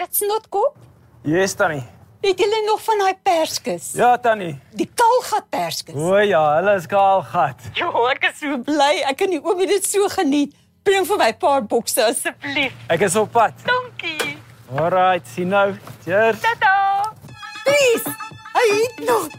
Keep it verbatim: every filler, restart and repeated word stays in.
snotkop? Yes, Tannie. Het julle nog van daai perskes? Ja, Tannie. Die kaalgat perskes. O ja, hulle is kaalgat. Jo, ek is so bly. Ek en die oomie dit so geniet. Bring vir my 'n paar bokse asseblief. Ek is op pad. Dankie. Alright, sien nou. Cheers. Tata. Please. Hy het nog